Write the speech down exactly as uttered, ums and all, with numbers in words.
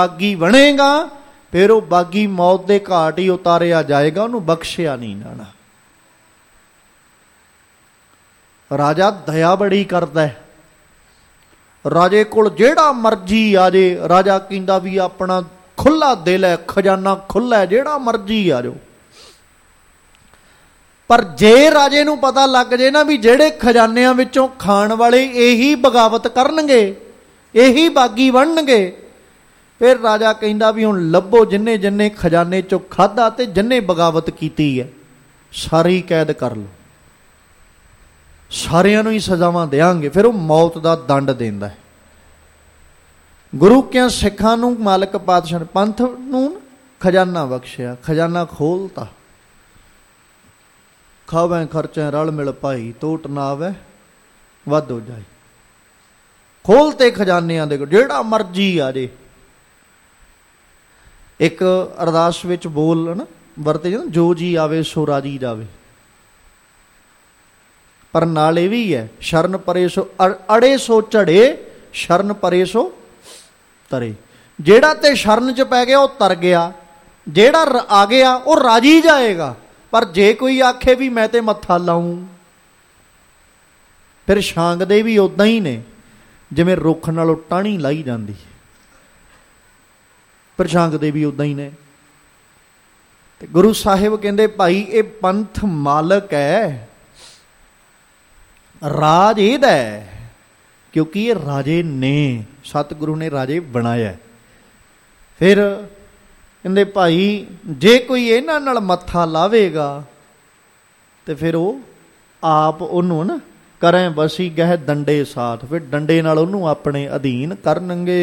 ਬਾਗੀ ਬਣੇਗਾ ਫਿਰ ਉਹ ਬਾਗੀ ਮੌਤ ਦੇ ਘਾਟ ਹੀ ਉਤਾਰਿਆ ਜਾਏਗਾ, ਉਹਨੂੰ ਬਖਸ਼ਿਆ ਨਹੀਂ ਜਾਣਾ। ਰਾਜਾ ਦਇਆ ਬੜੀ ਕਰਦਾ ਹੈ, ਰਾਜੇ ਕੋਲ ਜਿਹੜਾ ਮਰਜ਼ੀ ਆ ਜੇ, ਰਾਜਾ ਕਹਿੰਦਾ ਵੀ ਆਪਣਾ ਖੁੱਲਾ ਦਿਲ ਹੈ, ਖਜ਼ਾਨਾ ਖੁੱਲਾ ਹੈ, ਜਿਹੜਾ ਮਰਜ਼ੀ ਆ ਜਾਓ। ਪਰ ਜੇ ਰਾਜੇ ਨੂੰ ਪਤਾ ਲੱਗ ਜੇ ਨਾ ਵੀ ਜਿਹੜੇ ਖਜ਼ਾਨਿਆਂ ਵਿੱਚੋਂ ਖਾਣ ਵਾਲੇ ਇਹੀ ਬਗਾਵਤ ਕਰਨਗੇ, ਇਹੀ ਬਾਗੀ ਬਣਨਗੇ, ਫਿਰ ਰਾਜਾ ਕਹਿੰਦਾ ਵੀ ਹੁਣ ਲੱਭੋ ਜਿੰਨੇ ਜਿੰਨੇ ਖਜ਼ਾਨੇ ਚੋਂ ਖਾਧਾ ਤੇ ਜਿੰਨੇ ਬਗਾਵਤ ਕੀਤੀ ਹੈ ਸਾਰੀ ਕੈਦ ਕਰ ਲਓ, ਸਾਰਿਆਂ ਨੂੰ ਹੀ ਸਜ਼ਾਵਾਂ ਦੇਵਾਂਗੇ। ਫਿਰ ਉਹ ਮੌਤ ਦਾ ਦੰਡ ਦਿੰਦਾ ਹੈ। ਗੁਰੂ ਕਿਆਂ ਸਿੱਖਾਂ ਨੂੰ ਮਾਲਕ ਪਾਤਸ਼ਾਹ ਨੇ, ਪੰਥ ਨੂੰ ਖਜ਼ਾਨਾ ਬਖਸ਼ਿਆ, ਖਜ਼ਾਨਾ ਖੋਲਤਾ। ਖਾਵੇਂ ਖਰਚੇ ਰਲ ਮਿਲ ਭਾਈ, ਤੋਟ ਨਾ ਆਵੇ ਵੱਧ ਹੋ ਜਾਏ। ਖੋਲਤੇ ਖਜ਼ਾਨਿਆਂ ਦੇ, ਜਿਹੜਾ ਮਰਜ਼ੀ ਆ ਜੇ। ਇੱਕ ਅਰਦਾਸ ਵਿੱਚ ਬੋਲ ਨਾ ਵਰਤੇ ਜਾਂਦਾ, ਜੋ ਜੀ ਆਵੇ ਸੋ ਰਾਜੀ ਜਾਵੇ। ਪਰ ਨਾਲ ਇਹ ਵੀ ਹੈ, ਸ਼ਰਨ ਪਰੇ ਸੋ ਅੜੇ ਸੋ ਝੜੇ, ਸ਼ਰਨ ਪਰੇ ਸੋ ਤਰੇ। ਜਿਹੜਾ ਤੇ ਸ਼ਰਨ 'ਚ ਪੈ ਗਿਆ ਉਹ ਤਰ ਗਿਆ, ਜਿਹੜਾ ਆ ਗਿਆ ਉਹ ਰਾਜੀ ਜਾਏਗਾ। ਪਰ ਜੇ ਕੋਈ ਆਖੇ ਵੀ ਮੈਂ ਤੇ ਮੱਥਾ ਲਾਊਂ, ਫਿਰ ਛਾਂਗਦੇ ਵੀ ਉੱਦਾਂ ਹੀ ਨੇ ਜਿਵੇਂ ਰੁੱਖ ਨਾਲੋਂ ਟਾਹਣੀ ਲਾਈ ਜਾਂਦੀ ਹੈ, ਪਰ ਛਾਂਗਦੇ ਵੀ ਉੱਦਾਂ ਹੀ ਨੇ। ਤੇ ਗੁਰੂ ਸਾਹਿਬ ਕਹਿੰਦੇ ਭਾਈ ਇਹ ਪੰਥ ਮਾਲਕ ਹੈ, ਰਾਜ ਇਹਦਾ ਹੈ, ਕਿਉਂਕਿ ਇਹ ਰਾਜੇ ਨੇ, ਸਤਿਗੁਰੂ ਨੇ ਰਾਜੇ ਬਣਾਇਆ। ਫਿਰ ਕਹਿੰਦੇ ਭਾਈ ਜੇ ਕੋਈ ਇਹਨਾਂ ਨਾਲ ਮੱਥਾ ਲਾਵੇਗਾ ਤੇ ਫਿਰ ਉਹ ਆਪ ਉਹਨੂੰ ਨਾ ਕਰੇ ਬਸੀ ਗਹਿ ਡੰਡੇ ਸਾਥ, ਫਿਰ ਡੰਡੇ ਨਾਲ ਉਹਨੂੰ ਆਪਣੇ ਅਧੀਨ ਕਰਨਗੇ।